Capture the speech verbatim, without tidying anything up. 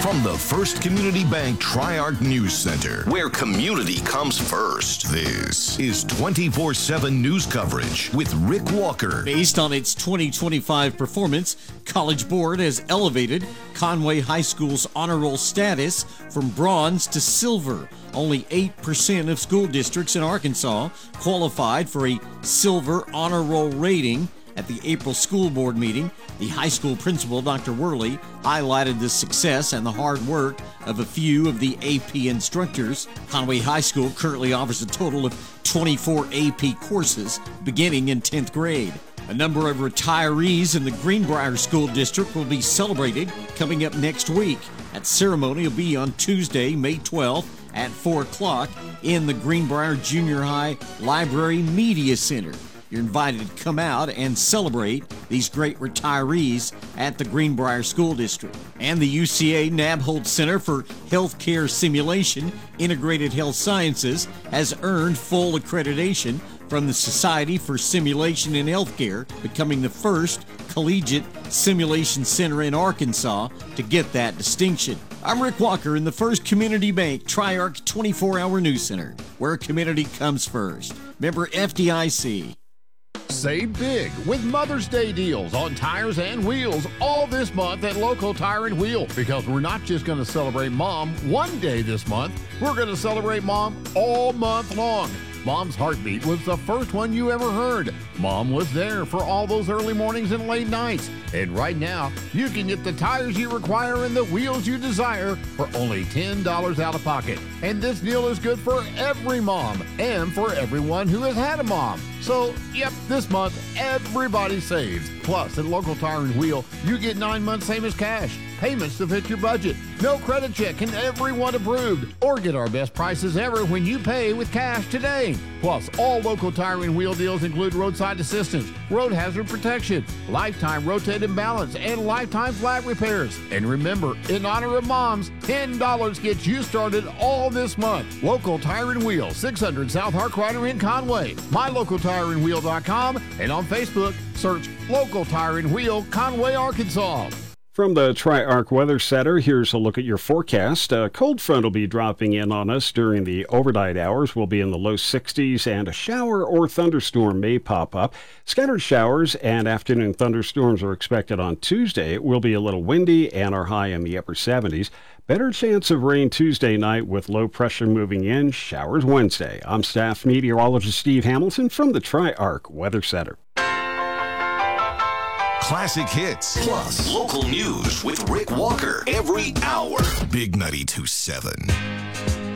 From the First Community Bank Tri-Arc News Center, where community comes first, this is twenty-four seven news coverage with Rick Walker. Based on its twenty twenty-five performance, College Board has elevated Conway High School's honor roll status from bronze to silver. Only eight percent of school districts in Arkansas qualified for a silver honor roll rating. At the April school board meeting, the high school principal, Doctor Worley, highlighted the success and the hard work of a few of the A P instructors. Conway High School currently offers a total of twenty-four A P courses beginning in tenth grade. A number of retirees in the Greenbrier School District will be celebrated coming up next week. That ceremony will be on Tuesday, May twelfth at four o'clock in the Greenbrier Junior High Library Media Center. You're invited to come out and celebrate these great retirees at the Greenbrier School District. And the U C A Nabholz Center for Healthcare Simulation Integrated Health Sciences has earned full accreditation from the Society for Simulation in Healthcare, becoming the first collegiate simulation center in Arkansas to get that distinction. I'm Rick Walker in the First Community Bank Tri-Arc twenty-four hour News Center, where community comes first. Member F D I C. Save big with Mother's Day deals on tires and wheels all this month at Local Tire and Wheel, because we're not just going to celebrate Mom one day this month, we're going to celebrate Mom all month long. Mom's heartbeat was the first one you ever heard. Mom was there for all those early mornings and late nights. And right now, you can get the tires you require and the wheels you desire for only ten dollars out of pocket. And this deal is good for every mom and for everyone who has had a mom. So, yep, this month, everybody saves. Plus, at Local Tire and Wheel, you get nine months same as cash. Payments to fit your budget. No credit check and everyone approved. Or get our best prices ever when you pay with cash today. Plus, all Local Tire and Wheel deals include roadside assistance, road hazard protection, lifetime rotate and balance, and lifetime flat repairs. And remember, in honor of moms, ten dollars gets you started all this month. Local Tire and Wheel, six hundred South Harkrider in Conway. my local tire and wheel dot com, and on Facebook, search Local Tire and Wheel, Conway, Arkansas. From the Tri-Arc Weather Center, here's a look at your forecast. A cold front will be dropping in on us during the overnight hours. We'll be in the low sixties, and a shower or thunderstorm may pop up. Scattered showers and afternoon thunderstorms are expected on Tuesday. It will be a little windy, and our high in the upper seventies. Better chance of rain Tuesday night with low pressure moving in. Showers Wednesday. I'm staff meteorologist Steve Hamilton from the Tri-Arc Weather Center. Classic hits plus local news with Rick Walker every hour. Big ninety-two point seven.